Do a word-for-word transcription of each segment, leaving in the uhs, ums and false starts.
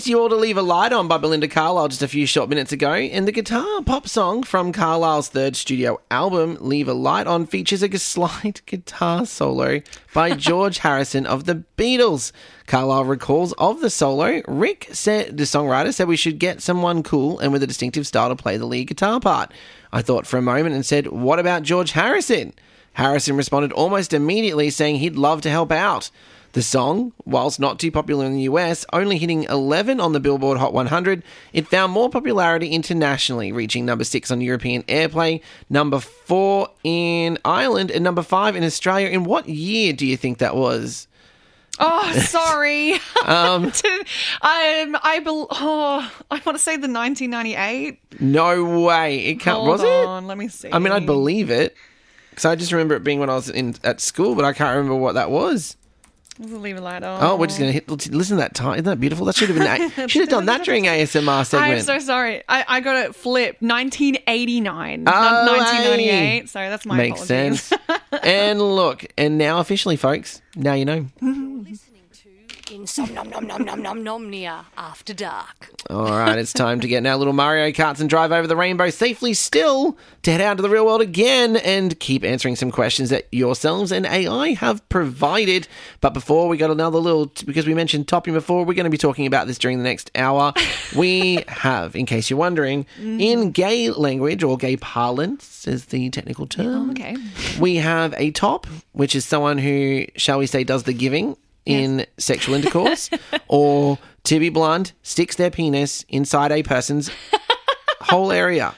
You all to Leave a Light On by Belinda Carlisle just a few short minutes ago, and the guitar pop song from Carlisle's third studio album, Leave a Light On, features a slide guitar solo by George Harrison of the Beatles. Carlisle recalls of the solo, Rick said, the songwriter said we should get someone cool and with a distinctive style to play the lead guitar part. I thought for a moment and said, what about George Harrison? Harrison responded almost immediately saying he'd love to help out. The song, whilst not too popular in the U S, only hitting eleven on the Billboard Hot one hundred, it found more popularity internationally, reaching number six on European airplay, number four in Ireland, and number five in Australia. In what year do you think that was? Oh, sorry. um, um, I bel oh, I want to say the nineteen ninety-eight. No way. It can't. Hold was on, it? let me see. I mean, I believe it because I just remember it being when I was in at school, but I can't remember what that was. We'll leave a light on. Oh, we're just going to hit. Listen to that time. Isn't that beautiful? That should have been. Should have done that during A S M R segment. I'm so sorry. I, I got it flipped. nineteen eighty-nine, oh, not nineteen ninety-eight. Hey. So that's my Makes apologies. sense. And look, and now officially, folks, now you know. Listening to Insomnomnomnomnomnomnia After Dark. All right, it's time to get in our little Mario Karts and drive over the rainbow safely still to head out to the real world again and keep answering some questions that yourselves and A I have provided. But before we got another little, because we mentioned topping before, we're going to be talking about this during the next hour. We have, in case you're wondering, mm. in gay language or gay parlance is the technical term. Oh, okay. We have a top, which is someone who, shall we say, does the giving in yes. sexual intercourse, or to be blunt, sticks their penis inside a person's whole area.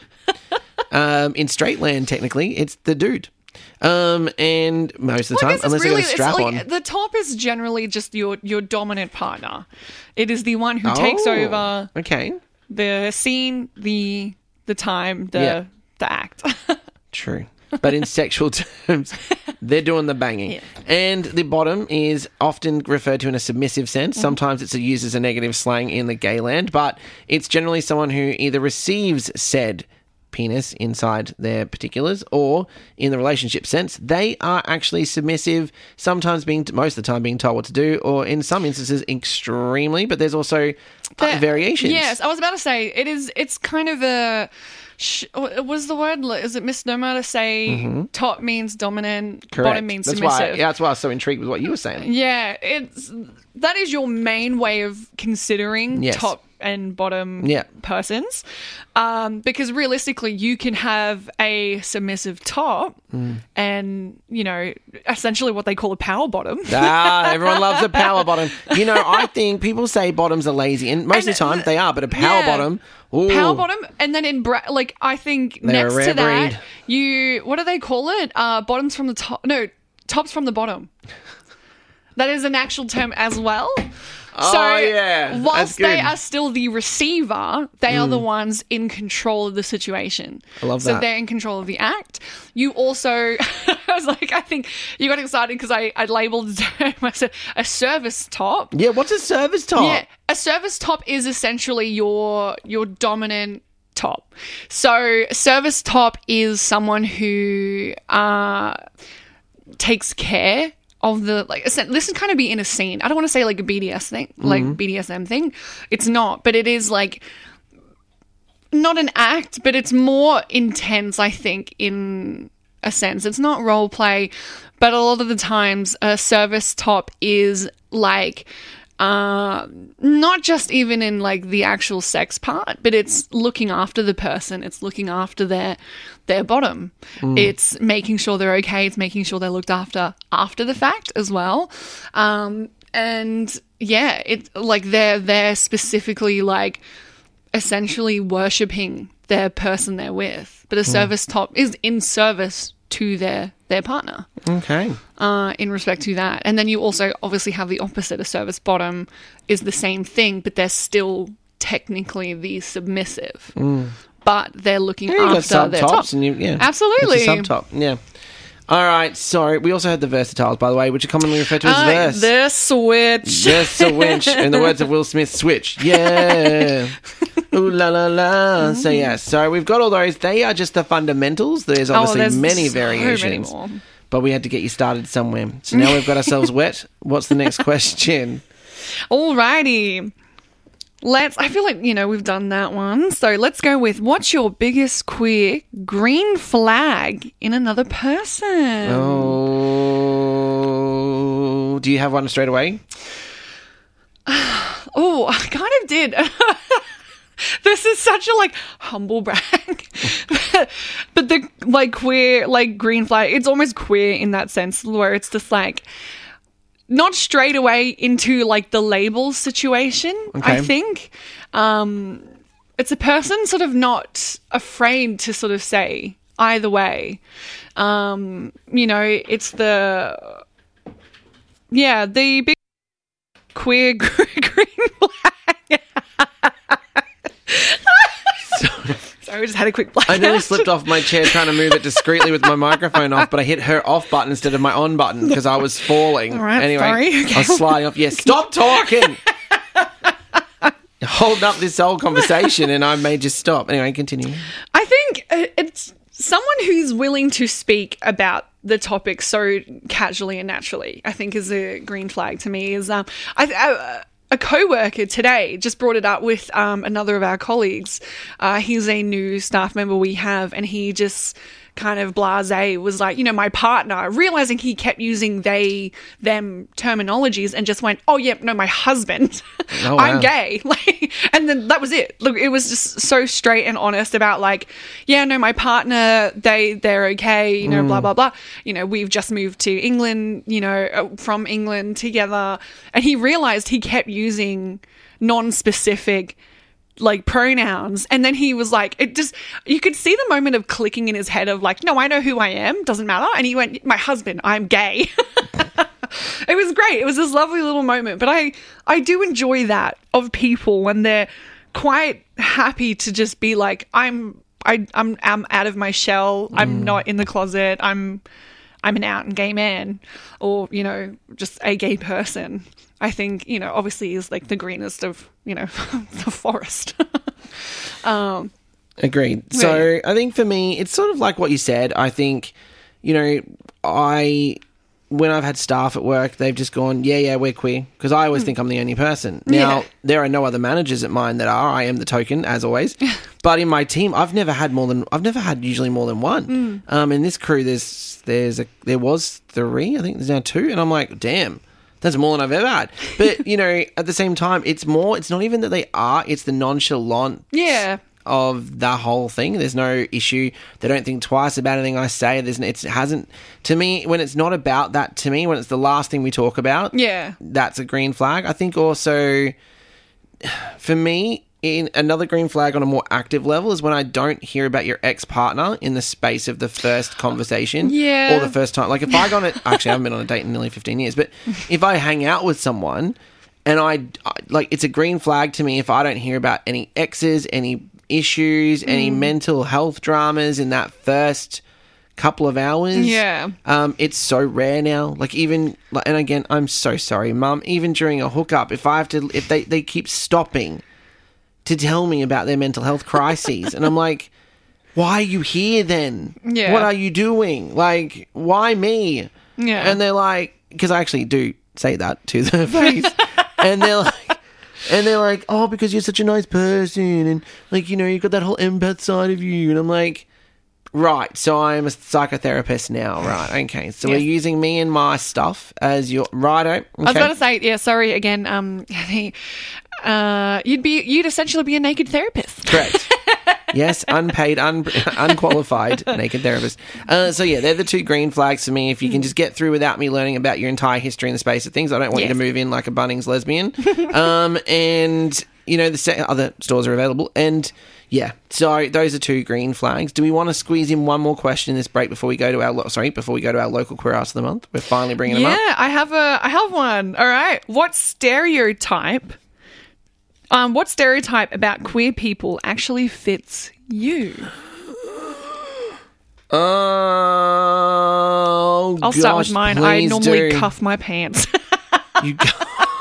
Um, in straight land, technically, it's the dude. Um, and most of the well, time, unless really, they got a strap like, on. The top is generally just your, your dominant partner. It is the one who oh, takes over okay. the scene, the the time, the yeah. the act. True. But in sexual terms, they're doing the banging. Yeah. And the bottom is often referred to in a submissive sense. Mm-hmm. Sometimes it's used as a negative slang in the gay land, but it's generally someone who either receives said penis inside their particulars, or in the relationship sense, they are actually submissive, sometimes being, most of the time being told what to do, or in some instances extremely, but there's also there, variations. Yes, I was about to say, it is, it's kind of a... Sh- what was the word? Is it misnomer to say mm-hmm. top means dominant, Correct. bottom means that's submissive? Why, yeah, that's why I was so intrigued with what you were saying. Yeah, it's that is your main way of considering yes. top and bottom yeah. persons, um, because realistically, you can have a submissive top mm. and, you know, essentially what they call a power bottom. Ah, everyone loves a power bottom. You know, I think people say bottoms are lazy, and most and, of the time they are, but a power yeah. bottom... Ooh. Power bottom, and then in bra- like I think They're next to that, breed. you what do they call it? Uh, bottoms from the top. No, tops from the bottom. That is an actual term as well. Oh, so yeah. whilst they are still the receiver, they mm. are the ones in control of the situation. I love so that. So they're in control of the act. You also, I was like, I think you got excited because I, I labelled the term as a, a service top. Yeah, what's a service top? Yeah, a service top is essentially your your dominant top. So service top is someone who uh, takes care of the, like, this can kind of be in a scene. I don't want to say like a B D S thing, like mm-hmm. B D S M thing. It's not, but it is like not an act, but it's more intense, I think, in a sense. It's not role play, but a lot of the times a service top is like, uh, not just even in like the actual sex part, but it's looking after the person. It's looking after their their bottom. Mm. It's making sure they're okay. It's making sure they're looked after after the fact as well. Um, and yeah, it's like they're they're specifically like essentially worshipping their person they're with. But a mm. service top is in service to their their partner. Okay. Uh, in respect to that. And then you also obviously have the opposite. A service bottom is the same thing, but they're still technically the submissive. Mm. But they're looking yeah, you after got their top. And you, yeah. Absolutely. Sub top. Yeah. All right. Sorry. We also had the versatiles, by the way, which are commonly referred to as uh, verse. The switch. The switch. In the words of Will Smith, switch. Yeah. Ooh la la la. Mm. So yeah. So we've got all those. They are just the fundamentals. There's obviously oh, there's many so variations. Many more. But we had to get you started somewhere. So now we've got ourselves wet. What's the next question? Alrighty. Let's, I feel like, you know, we've done that one. So let's go with what's your biggest queer green flag in another person? Oh, do you have one straight away? Oh, I kind of did. This is such a like humble brag. But the like queer, like green flag, it's almost queer in that sense where it's just like, not straight away into like the labels situation, Okay. I think. Um, it's a person sort of not afraid to sort of say either way. Um, you know, it's the, yeah, the big queer green flag. Sorry, we just had a quick blackout. I nearly slipped off my chair trying to move it discreetly with my microphone off, but I hit her off button instead of my on button because I was falling. All right, anyway, sorry. Okay. I was sliding off. Yes, stop talking. Holding up this whole conversation, and I may just stop. Anyway, continue. I think uh, it's someone who's willing to speak about the topic so casually and naturally, I think is a green flag to me. Is um, I, I a co-worker today just brought it up with um, another of our colleagues. Uh, he's a new staff member we have, and he just kind of blasé was like, you know, my partner, realizing he kept using they, them terminologies and just went, oh, yeah, no, my husband. Oh, wow. I'm gay. Like, and then that was it. Look, it was just so straight and honest about like, yeah, no, my partner, they, they're okay, you know, blah, blah, blah. You know, we've just moved to England, you know, uh, from England together. And he realized he kept using non-specific like pronouns, and then he was like, it just, you could see the moment of clicking in his head of like, no, I know who I am, doesn't matter. And he went, my husband, I'm gay. It was great. It was this lovely little moment. But I I do enjoy that of people when they're quite happy to just be like, I'm I I'm I'm out of my shell, I'm not in the closet, I'm I'm an out and gay man, or, you know, just a gay person. I think, you know, obviously is like the greenest of, you know, the forest. um, Agreed. So I think for me, it's sort of like what you said. I think, you know, I, when I've had staff at work, they've just gone, yeah, yeah, we're queer. Because I always think I'm the only person. Now, Yeah. there are no other managers at mine that are. I am the token, as always. But in my team, I've never had more than, I've never had usually more than one. Um, in this crew, there's, there's a, there was three. I think there's now two. And I'm like, damn. That's more than I've ever had. But, you know, at the same time, it's more, it's not even that they are, it's the nonchalant yeah. of the whole thing. There's no issue. They don't think twice about anything I say. There's, it hasn't, to me, when it's not about that, to me, when it's the last thing we talk about, Yeah. that's a green flag. I think also, for me, in another green flag on a more active level is when I don't hear about your ex-partner in the space of the first conversation Yeah. or the first time. Like if I go on a, actually I haven't been on a date in nearly fifteen years, but if I hang out with someone and I, I like, it's a green flag to me if I don't hear about any exes, any issues, any mental health dramas in that first couple of hours. Yeah. Um, it's so rare now. Like even, like, and again, I'm so sorry, Mum, even during a hookup, if I have to, if they, they keep stopping to tell me about their mental health crises. And I'm like, why are you here then? Yeah. What are you doing? Like, why me? Yeah. And they're like, because I actually do say that to their face. And they're like, and they're like, oh, because you're such a nice person. And like, you know, you've got that whole empath side of you. And I'm like, right, so I'm a psychotherapist now, right? Okay, so Yes. we're using me and my stuff as your righto. Okay. I was going to say, yeah, sorry again. Um, uh, you'd be, you'd essentially be a naked therapist. Correct. Yes, unpaid, un- unqualified naked therapist. Uh, so yeah, they're the two green flags for me. If you can just get through without me learning about your entire history in the space of things, I don't want you Yes. to move in like a Bunnings lesbian. um, and you know the se- other stores are available. And yeah, so those are two green flags. Do we want to squeeze in one more question in this break before we go to our lo- sorry before we go to our local queer ass of the month? We're finally bringing them up. Yeah, I have a, I have one. All right. What stereotype, um, what stereotype about queer people actually fits you? Oh, I'll start with gosh, mine. I please normally do. cuff my pants. You go-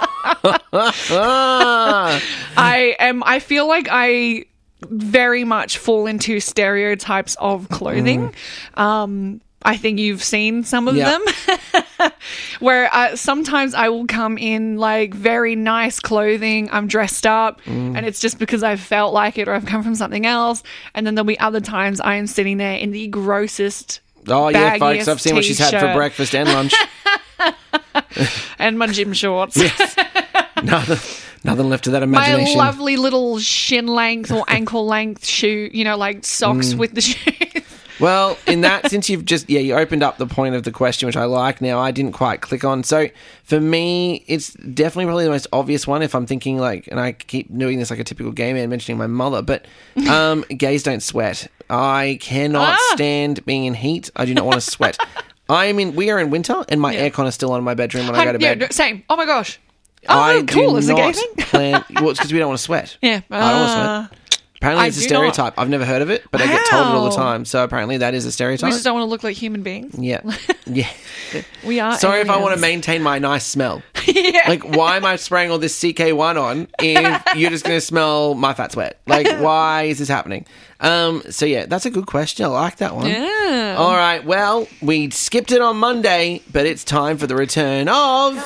Ah. I am, I feel like I very much fall into stereotypes of clothing. Um, I think you've seen some of Yeah. them. Where uh, sometimes I will come in like very nice clothing, I'm dressed up, Mm. and it's just because I've felt like it or I've come from something else. And then there'll be other times I am sitting there in the grossest Oh, yeah, folks. baggiest I've seen what she's had for t-shirt breakfast and lunch. and my gym shorts. nothing, nothing left of that My imagination. lovely little shin length or ankle length shoe, you know, like socks Mm. with the shoe. Well, in that, since you've just, yeah, you opened up the point of the question, which I like now, I didn't quite click on. So for me, it's definitely probably the most obvious one if I'm thinking like, and I keep doing this like a typical gay man mentioning my mother, but um, gays don't sweat. I cannot Ah. stand being in heat. I do not want to sweat. I'm in, we are in winter and my Yeah. aircon is still on in my bedroom when I go to yeah, bed. no, same. Oh my gosh. Oh, I cool. do Is it a gay not thing? plan, well, it's because we don't want to sweat. Yeah. I don't want to Uh, sweat. Apparently I it's a do stereotype. I've never heard of it, but I get told it all the Wow. time. So apparently that is a we stereotype. just don't want to look like human beings. Yeah. Yeah. We are. Sorry if I want to aliens. maintain my nice smell. yeah. Like, why am I spraying all this C K one on if you're just going to smell my fat sweat? Like, why is this happening? Um. So, yeah, that's a good question. I like that one. Yeah. All right. Well, we skipped it on Monday, but it's time for the return of...